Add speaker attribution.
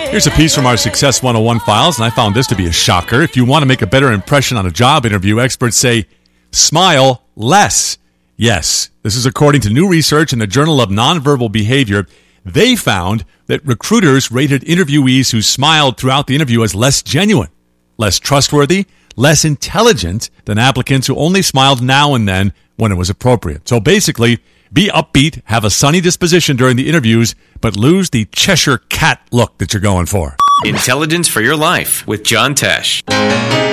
Speaker 1: Here's a piece from our Success 101 files, and I found this to be a shocker. If you want to make a better impression on a job interview, experts say, smile less. Yes, this is according to new research in the Journal of Nonverbal Behavior. They found that recruiters rated interviewees who smiled throughout the interview as less genuine, less trustworthy, less intelligent than applicants who only smiled now and then when it was appropriate. So basically, be upbeat, have a sunny disposition during the interviews, but lose the Cheshire Cat look that you're going for.
Speaker 2: Intelligence for Your Life with John Tesh.